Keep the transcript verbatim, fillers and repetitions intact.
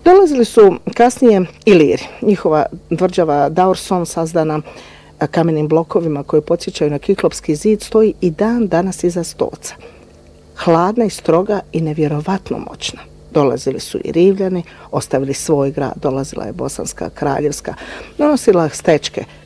Dolazili su kasnije Iliri, njihova tvrđava Daurson sazdana kamenim blokovima koji podsjećaju na Kiklopski zid stoji i dan danas iza Stoca. Hladna i stroga i nevjerovatno moćna. Dolazili su i Rivljani, ostavili svoj grad, dolazila je Bosanska, Kraljevska, donosila stečke